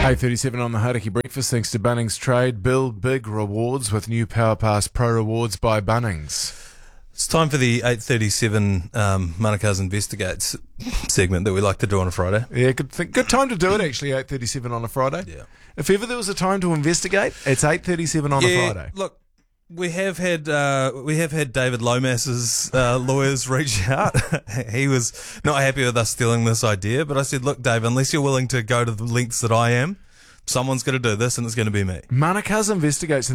8:37 on the Hauraki Breakfast, thanks to Bunnings Trade. Build big rewards with new Power Pass Pro Rewards by Bunnings. It's time for the 8:37 Manukau's Investigates segment that we like to do on a Friday. Yeah, good time to do it, actually, 8:37 on a Friday. Yeah. If ever there was a time to investigate, it's 8:37 on a Friday. Look, we have had David Lomas's lawyers reach out. He was not happy with us stealing this idea, but I said, look, Dave, unless you're willing to go to the lengths that I am, someone's going to do this, and it's going to be me. Manukau's Investigates.